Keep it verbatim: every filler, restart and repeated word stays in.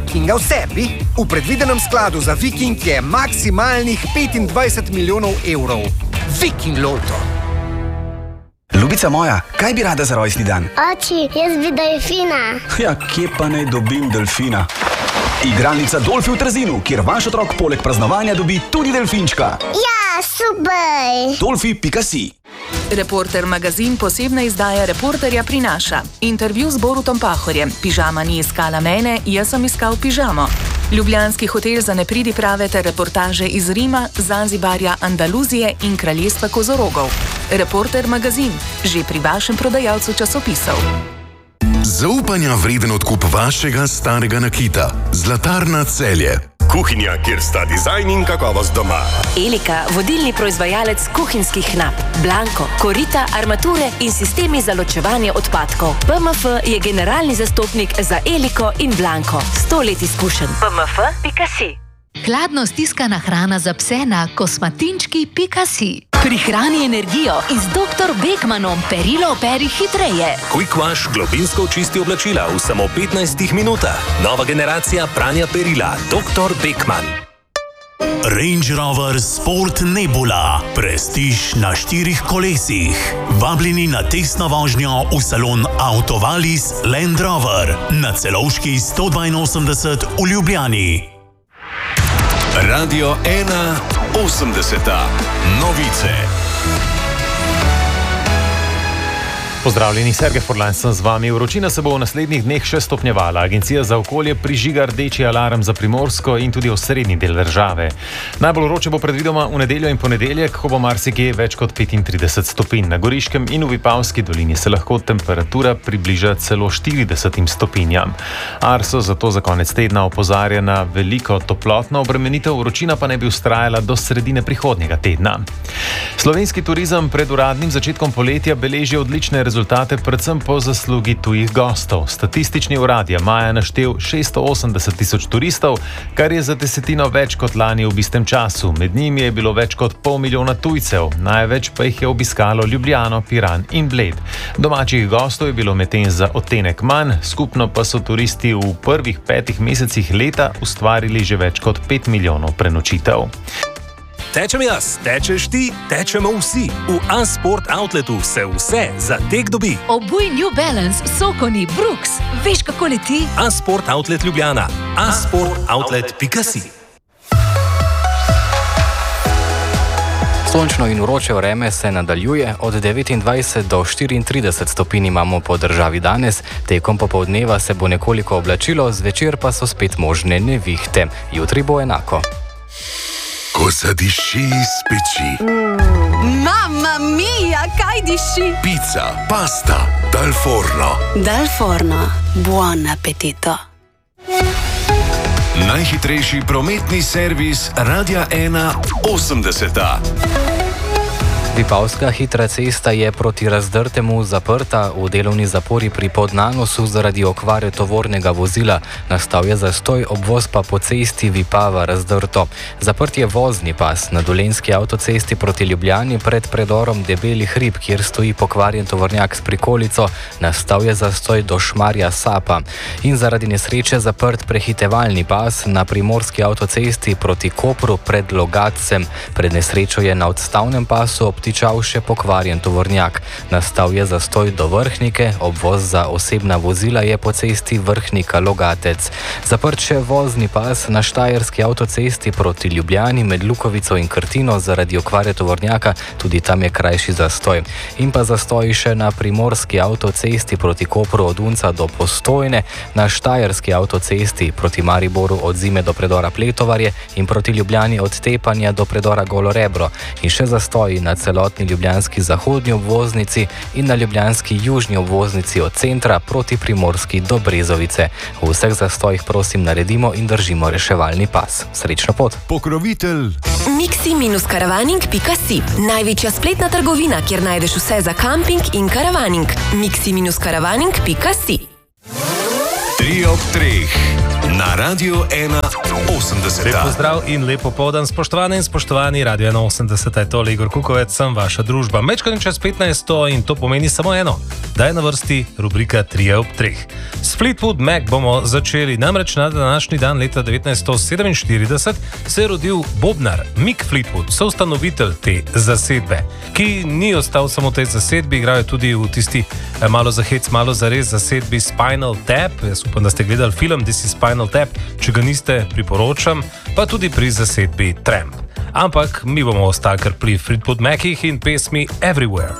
Vikinga v sebi? V predvidenem skladu za Viking je maksimalnih petindvajset milijonov evrov. Viking Loto. Ljubica moja, kaj bi rada za rojstni dan? Oči, jaz bi delfina. Ja, kje pa naj dobim delfina? Igralnica Dolfi v Trzinu, kjer vaš otrok poleg praznovanja dobi tudi delfinčka. Ja, super! Dolfi pika si. Reporter magazin posebna izdaja Reporterja prinaša. Intervju z Borutom Pahorjem. Pižama ni iskala mene, jaz sem iskal pižamo. Ljubljanski hotel za nepridiprave ter reportaže iz Rima, Zanzibarja, Andaluzije in kraljestva kozorogov. Reporter magazin, že pri vašem prodajalcu časopisov. Zaupanja vreden odkup vašega starega nakita. Zlatarna Celje. Kuhinja, kjer sta dizajn in kakovost doma. Elika, vodilni proizvajalec kuhinjskih knap. Blanko, korita, armature in sistemi za ločevanje odpadkov. P M F je generalni zastopnik za Eliko in Blanko. Sto let izkušenj. P M F pika si. Hladno stiskana hrana za pse na kosmatinčki pika si. Prihrani energijo in z doktor Beckmanom perilo operi hitreje. Quick Wash globinsko očisti oblačila v samo petnajstih minutah. Nova generacija pranja perila. doktor Beckman. Range Rover Sport Nebula. Prestiž na štirih kolesih. Vabljeni na testno vožnjo v salon Autovalis Land Rover na Celovški sto dvainosemdeset v Ljubljani. Radio ena osemdeseta. Novice. Pozdravljeni, Sergej Forlan sem z vami. Vročina se bo v naslednjih dneh še stopnjevala. Agencija za okolje prižiga rdeči alarm za Primorsko in tudi osrednji del države. Najbolj vroče bo predvidoma v nedeljo in ponedeljek, ko bo marsikje več kot petintrideset stopinj. Na Goriškem in v Vipavski dolini se lahko temperatura približa celo štiridesetim stopinjam. Arso zato za konec tedna opozarja na veliko toplotno obremenitev, vročina pa ne bi vztrajala do sredine prihodnjega tedna. Slovenski turizem pred uradnim začetkom poletja beleži odlične rezultate, predvsem po zaslugi tujih gostov. Statistični urad je maja naštel šeststo osemdeset tisoč turistov, kar je za desetino več kot lani v istem času. Med njimi je bilo več kot pol milijona tujcev, največ pa jih je obiskalo Ljubljano, Piran in Bled. Domačih gostov je bilo medtem za odtenek manj, skupno pa so turisti v prvih petih mesecih leta ustvarili že več kot pet milijonov prenočitev. Tečem jaz, tečeš ti, tečemo vsi. V A-Sport Outletu se vse za tek dobi. Obuj New Balance, Sokoni, Brooks. Veš, kako leti? A-Sport Outlet Ljubljana. a sport outlet pika si. Sončno in vroče vreme se nadaljuje, od devetindvajset do štiriintrideset stopinj imamo po državi danes, tekom popoldneva se bo nekoliko oblačilo, zvečer pa so spet možne nevihte. Jutri bo enako. Ko zadiši iz peči. Mm. Mamma mia, kaj diši? Pizza, pasta, dal forno. Dal forno, buon appetito. Najhitrejši prometni servis Radia ena osemdeseta. Vipavska hitra cesta je proti Razdrtemu zaprta, v delovni zapori pri Podnanosu zaradi okvare tovornega vozila. Nastal je zastoj, obvoz pa po cesti Vipava Razdrto. Zaprt je vozni pas na Dolenjski avtocesti proti Ljubljani pred predorom Debeli hrib, kjer stoji pokvarjen tovornjak s prikolico. Nastal je zastoj do Šmarja Sapa. In zaradi nesreče zaprt prehitevalni pas na primorski avtocesti proti Kopru pred Logatcem. Pred nesrečo je na odstavnem pasu obtičal še pokvarjen tovornjak. Nastal je zastoj do Vrhnike, obvoz za osebna vozila je po cesti Vrhnika-Logatec. Zaprt še vozni pas na štajerski avtocesti proti Ljubljani med Lukovico in Krtino zaradi okvare tovornjaka, tudi tam je krajši zastoj. In pa zastoj še na primorski avtocesti proti Kopru od Unca do Postojne, na štajerski avtocesti proti Mariboru od Zime do predora Pletovarje in proti Ljubljani od Tepanja do predora Golorebro. In še zastoj na celotni ljubljanski zahodni obvoznici in na ljubljanski južni obvoznici od centra proti Primorski do Brezovice. V vseh zastojih prosim naredimo in držimo reševalni pas. Srečno pot! Pokrovitelj miksi karavaning pika si. Največja spletna trgovina, kjer najdeš vse za kamping in karavaning. miksi karavaning pika si. tri ob treh na Radiu ena osemdeset. Lep pozdrav in lepo povdan, spoštovane in spoštovani, Radio ena osemdeset je tole Igor Kukovec, sem vaša družba. Mečkaj čez petnajsto in to pomeni samo eno, da je na vrsti rubrika tri ob treh. S Fleetwood Mac bomo začeli, namreč na današnji dan leta devetnajststo sedeminštirideset se je rodil bobnar Mick Fleetwood, soustanovitelj te zasedbe, ki ni ostal samo v tej zasedbi, igrajo tudi v tisti malo za hec, malo za res zasedbi Spinal Tap. Jaz upam, da ste gledali film This is Spinal Tap, če ga niste, priporočam, pa tudi pri zasedbi Tramp. Ampak mi bomo ostali kar pri Fleetwood Macih in pesmi Everywhere.